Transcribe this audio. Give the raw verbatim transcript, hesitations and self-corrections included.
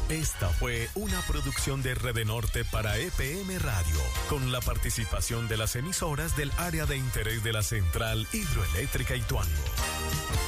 Esta fue una producción de Red Norte para E P M Radio, con la participación de las emisoras del área de interés de la Central Hidroeléctrica Ituango.